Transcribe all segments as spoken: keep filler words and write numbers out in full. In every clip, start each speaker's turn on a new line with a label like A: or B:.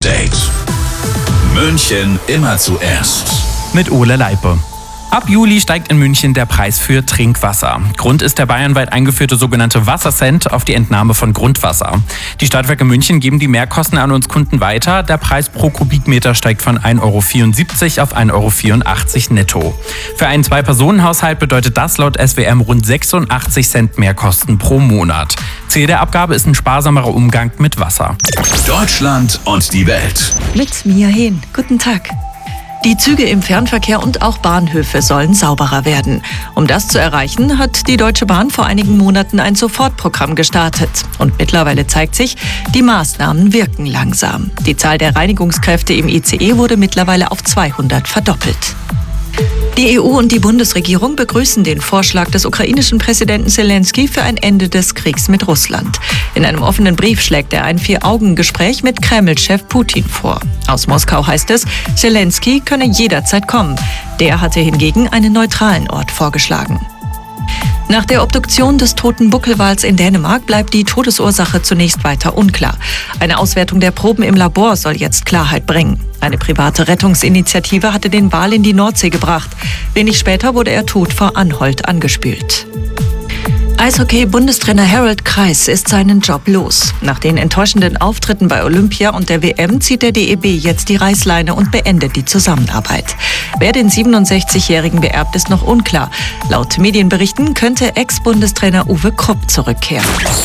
A: Update. München immer zuerst.
B: Mit Ole Leipe. Ab Juli steigt in München der Preis für Trinkwasser. Grund ist der bayernweit eingeführte sogenannte Wassercent auf die Entnahme von Grundwasser. Die Stadtwerke München geben die Mehrkosten an uns Kunden weiter. Der Preis pro Kubikmeter steigt von ein Euro vierundsiebzig auf ein Euro vierundachtzig netto. Für einen Zwei-Personen-Haushalt bedeutet das laut S W M rund sechsundachtzig Cent Mehrkosten pro Monat. Ziel der Abgabe ist ein sparsamerer Umgang mit Wasser.
A: Deutschland und die Welt.
C: Mit Mia Hehn. Guten Tag. Die Züge im Fernverkehr und auch Bahnhöfe sollen sauberer werden. Um das zu erreichen, hat die Deutsche Bahn vor einigen Monaten ein Sofortprogramm gestartet. Und mittlerweile zeigt sich, die Maßnahmen wirken langsam. Die Zahl der Reinigungskräfte im I C E wurde mittlerweile auf zweihundert verdoppelt. Die E U und die Bundesregierung begrüßen den Vorschlag des ukrainischen Präsidenten Zelensky für ein Ende des Kriegs mit Russland. In einem offenen Brief schlägt er ein Vier-Augen-Gespräch mit Kreml-Chef Putin vor. Aus Moskau heißt es, Zelensky könne jederzeit kommen. Der hatte hingegen einen neutralen Ort vorgeschlagen. Nach der Obduktion des toten Buckelwals in Dänemark bleibt die Todesursache zunächst weiter unklar. Eine Auswertung der Proben im Labor soll jetzt Klarheit bringen. Eine private Rettungsinitiative hatte den Wal in die Nordsee gebracht. Wenig später wurde er tot vor Anholt angespült. Eishockey-Bundestrainer Harald Kreis ist seinen Job los. Nach den enttäuschenden Auftritten bei Olympia und der W M zieht der D E B jetzt die Reißleine und beendet die Zusammenarbeit. Wer den siebenundsechzigjährigen beerbt, ist noch unklar. Laut Medienberichten könnte Ex-Bundestrainer Uwe Krupp zurückkehren.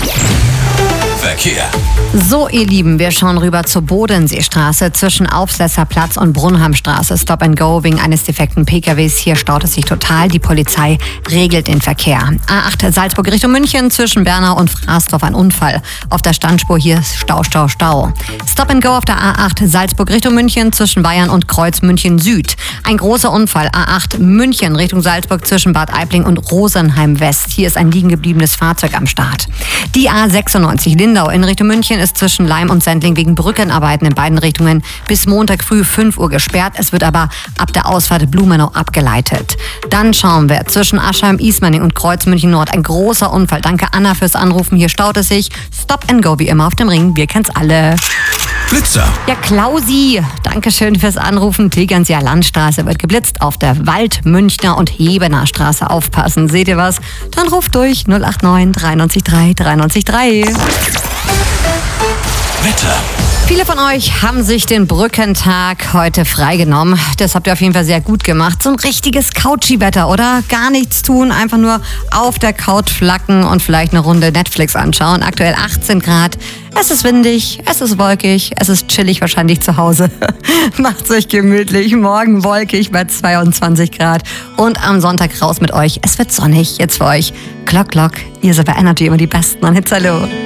A: Verkehr.
D: So, ihr Lieben, wir schauen rüber zur Bodenseestraße zwischen Aufsässerplatz und Brunhamstraße. Stop and Go wegen eines defekten P K Ws. Hier staut es sich total. Die Polizei regelt den Verkehr. A acht Salzburg Richtung München zwischen Bernau und Fraßdorf ein Unfall. Auf der Standspur hier Stau, Stau, Stau. Stop and Go auf der A acht Salzburg Richtung München zwischen Bayern und Kreuz München Süd. Ein großer Unfall. A acht München Richtung Salzburg zwischen Bad Aibling und Rosenheim West. Hier ist ein liegen gebliebenes Fahrzeug am Start. Die A sechsundneunzig Lindau in Richtung München ist zwischen Laim und Sendling wegen Brückenarbeiten in beiden Richtungen bis Montag früh fünf Uhr gesperrt. Es wird aber ab der Ausfahrt Blumenau abgeleitet. Dann schauen wir zwischen Aschheim, Ismaning und Kreuz München Nord. Ein großer Unfall. Danke Anna fürs Anrufen. Hier staut es sich. Stop and Go wie immer auf dem Ring. Wir kennen's alle.
A: Blitzer.
D: Ja, Klausi, Dankeschön fürs Anrufen. Tegernseer Landstraße wird geblitzt. Auf der Wald-, Münchner und Hebener Straße aufpassen. Seht ihr was? Dann ruft durch null acht neun drei neun drei drei neun drei.
A: Wetter.
D: Viele von euch haben sich den Brückentag heute freigenommen. Das habt ihr auf jeden Fall sehr gut gemacht. So ein richtiges Couchy-Wetter, oder? Gar nichts tun, einfach nur auf der Couch flacken und vielleicht eine Runde Netflix anschauen. Aktuell achtzehn Grad. Es ist windig, es ist wolkig, es ist chillig wahrscheinlich zu Hause. Macht's euch gemütlich. Morgen wolkig bei zweiundzwanzig Grad. Und am Sonntag raus mit euch. Es wird sonnig. Jetzt für euch Glock, Glock. Ihr seid bei Energy immer die Besten. Und jetzt hallo.